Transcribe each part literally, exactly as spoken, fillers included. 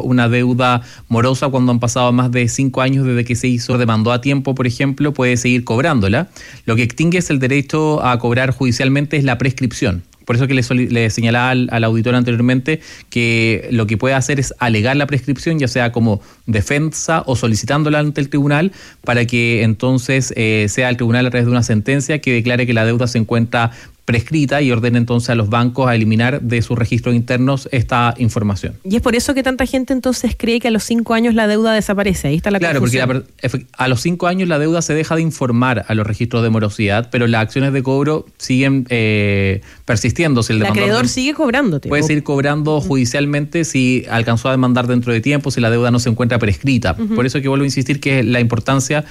una deuda morosa cuando han pasado más de cinco años desde que se hizo, demandó a tiempo, por ejemplo, puede seguir cobrándola. Lo que extingue es el derecho a cobrar judicialmente es la prescripción. Por eso que le, soli- le señalaba al, al auditor anteriormente que lo que puede hacer es alegar la prescripción, ya sea como defensa o solicitándola ante el tribunal, para que entonces eh, sea el tribunal a través de una sentencia que declare que la deuda se encuentra prescrita y ordena entonces a los bancos a eliminar de sus registros internos esta información. Y es por eso que tanta gente entonces cree que a los cinco años la deuda desaparece. Ahí está la Claro, confusión. porque la, a los cinco años la deuda se deja de informar a los registros de morosidad, pero las acciones de cobro siguen eh, persistiendo. Si el, el acreedor de, sigue cobrándote. Puede o... seguir cobrando judicialmente si alcanzó a demandar dentro de tiempo, si la deuda no se encuentra prescrita. Uh-huh. Por eso que vuelvo a insistir que es la importancia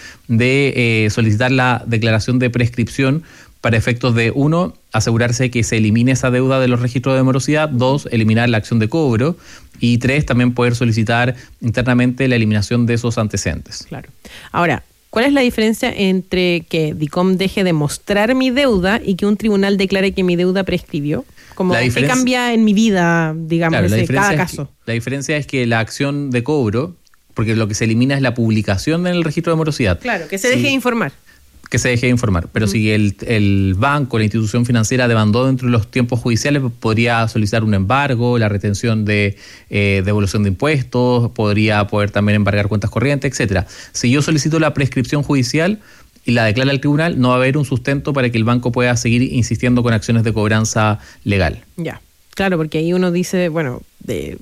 de eh, solicitar la declaración de prescripción para efectos de, uno, asegurarse que se elimine esa deuda de los registros de morosidad, dos, eliminar la acción de cobro, y tres, también poder solicitar internamente la eliminación de esos antecedentes. Claro. Ahora, ¿cuál es la diferencia entre que DICOM deje de mostrar mi deuda y que un tribunal declare que mi deuda prescribió? Como, ¿qué cambia en mi vida, digamos, claro, ese, cada es caso? Que, la diferencia es que la acción de cobro, porque lo que se elimina es la publicación en el registro de morosidad. Claro, que se deje sí. de informar. que se deje de informar. Pero uh-huh. si el, el banco, la institución financiera demandó dentro de los tiempos judiciales, podría solicitar un embargo, la retención de eh, devolución de impuestos, podría poder también embargar cuentas corrientes, etcétera. Si yo solicito la prescripción judicial y la declara el tribunal, no va a haber un sustento para que el banco pueda seguir insistiendo con acciones de cobranza legal. Ya. Claro, porque ahí uno dice, bueno, de,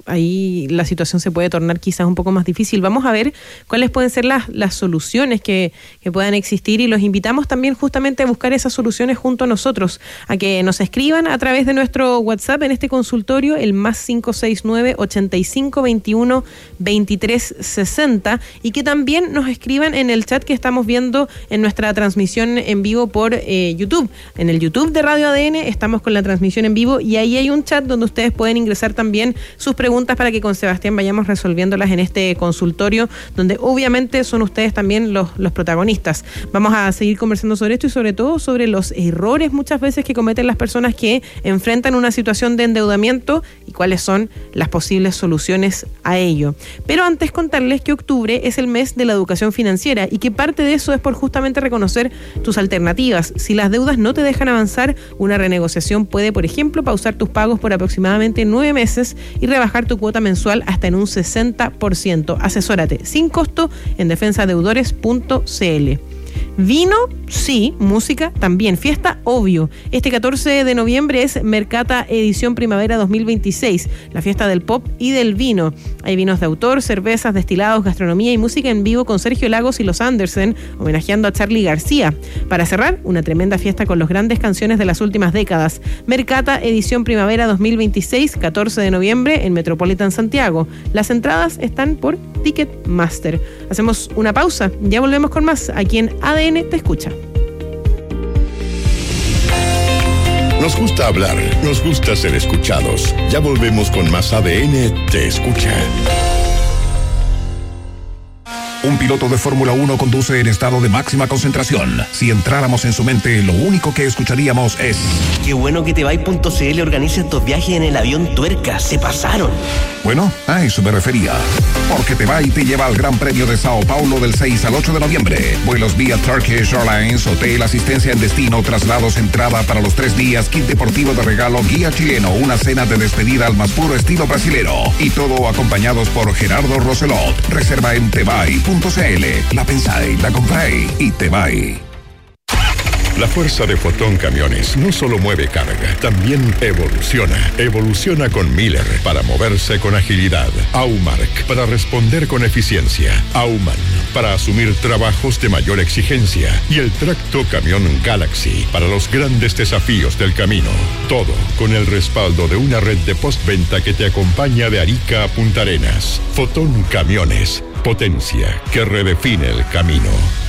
ahí la situación se puede tornar quizás un poco más difícil. Vamos a ver cuáles pueden ser las, las soluciones que, que puedan existir y los invitamos también justamente a buscar esas soluciones junto a nosotros, a que nos escriban a través de nuestro WhatsApp en este consultorio, el más cinco seis nueve, ochenta y cinco, veintiuno, veintitrés, sesenta, y que también nos escriban en el chat que estamos viendo en nuestra transmisión en vivo por eh, YouTube. En el YouTube de Radio A D N estamos con la transmisión en vivo y ahí hay un chat donde ustedes pueden ingresar también sus preguntas para que con Sebastián vayamos resolviéndolas en este consultorio, donde obviamente son ustedes también los, los protagonistas. Vamos a seguir conversando sobre esto y sobre todo sobre los errores muchas veces que cometen las personas que enfrentan una situación de endeudamiento y cuáles son las posibles soluciones a ello. Pero antes contarles que octubre es el mes de la educación financiera y que parte de eso es por justamente reconocer tus alternativas. Si las deudas no te dejan avanzar, una renegociación puede, por ejemplo, pausar tus pagos por aproximadamente nueve meses y rebajar tu cuota mensual hasta en un sesenta por ciento. Asesórate sin costo en defensa deudores punto c l. Vino, sí. Música, también. Fiesta, obvio. Este catorce de noviembre es Mercata Edición Primavera dos mil veintiséis, la fiesta del pop y del vino. Hay vinos de autor, cervezas, destilados, gastronomía y música en vivo con Sergio Lagos y los Andersen, homenajeando a Charly García. Para cerrar, una tremenda fiesta con las grandes canciones de las últimas décadas. Mercata Edición Primavera dos mil veintiséis, catorce de noviembre en Metropolitan Santiago. Las entradas están por Ticketmaster. Hacemos una pausa, ya volvemos con más aquí en A D N Te Escucha. Nos gusta hablar, nos gusta ser escuchados. Ya volvemos con más A D N Te Escucha. Un piloto de Fórmula uno conduce en estado de máxima concentración. Si entráramos en su mente, lo único que escucharíamos es: qué bueno que Tebay.cl organiza estos viajes en el avión Tuerca. Se pasaron. Bueno, a eso me refería. Porque Tebay te lleva al Gran Premio de Sao Paulo del seis al ocho de noviembre. Vuelos vía Turkish Airlines, hotel, asistencia en destino, traslados, entrada para los tres días, kit deportivo de regalo, guía chileno, una cena de despedida al más puro estilo brasilero. Y todo acompañados por Gerardo Roselot. Reserva en Tebay punto c l. La pensáis, la compráis y Tebay. La fuerza de Fotón Camiones no solo mueve carga, también evoluciona. Evoluciona con Miller para moverse con agilidad. Aumark para responder con eficiencia. Auman para asumir trabajos de mayor exigencia. Y el tracto camión Galaxy para los grandes desafíos del camino. Todo con el respaldo de una red de postventa que te acompaña de Arica a Punta Arenas. Fotón Camiones. Potencia que redefine el camino.